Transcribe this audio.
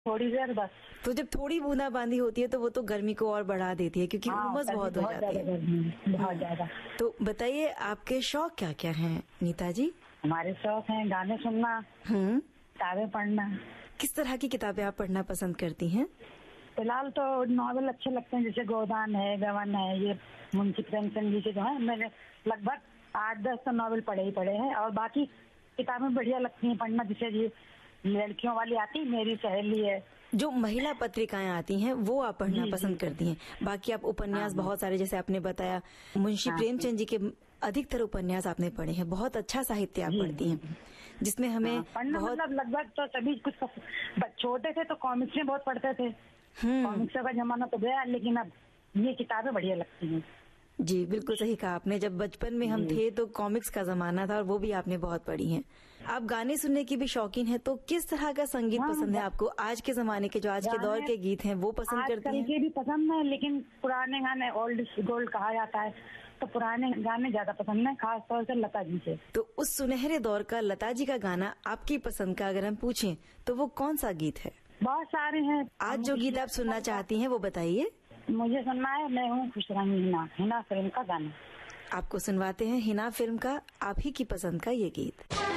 थोड़ी देर बस। तो जब थोड़ी बूंदाबांदी होती है तो वो तो गर्मी को और बढ़ा देती है, क्योंकि उमस बहुत हो जाती है। बहुत ज्यादा। तो बताइए, आपके शौक क्या क्या हैं नीता जी? हमारे शौक हैं गाने सुनना, किताबें पढ़ना। किस तरह की किताबें आप पढ़ना पसंद करती हैं? फिलहाल तो नॉवेल अच्छे लगते हैं, जैसे गोदान है, गबन है, ये मुंशी प्रेमचंद जी के जो है, मैंने लगभग 8-10 तो नॉवेल पढ़े ही पढ़े हैं। और बाकी किताबें बढ़िया लगती हैं पढ़ना, जैसे ये लड़कियों वाली आती मेरी सहेली है। जो महिला पत्रिकाएं आती हैं वो आप पढ़ना पसंद करती हैं। बाकी आप उपन्यास बहुत सारे, जैसे आपने बताया मुंशी प्रेमचंद जी के अधिकतर उपन्यास आपने पढ़े हैं। बहुत अच्छा साहित्य आप पढ़ती हैं, जिसमें हमें बहुत मतलब लगभग तो सभी कुछ। छोटे थे तो कॉमिक्स में बहुत पढ़ते थे, कॉमिक्स का जमाना तो गया, लेकिन अब ये किताबें बढ़िया लगती हैं। जी बिल्कुल सही कहा आपने। जब बचपन में हम थे तो कॉमिक्स का जमाना था, और वो भी आपने बहुत पढ़ी हैं। आप गाने सुनने की भी शौकीन हैं, तो किस तरह का संगीत पसंद है आपको? आज के जमाने के, जो आज के दौर के गीत हैं, वो पसंद करती हैं? के भी पसंद है, लेकिन पुराने गाने ओल्ड इज गोल्ड कहा जाता है, तो पुराने गाने ज्यादा पसंद है, खास तौर से लता जी से। तो उस सुनहरे दौर का लता जी का गाना आपकी पसंद का अगर हम पूछें तो वो कौन सा गीत है? बहुत सारे हैं। आज जो गीत आप सुनना चाहती हैं वो बताइए। मुझे सुनना है मैं हूँ खुश रंगी हिना, हिना फिल्म का गाना। आपको सुनवाते हैं हिना फिल्म का आप ही की पसंद का ये गीत।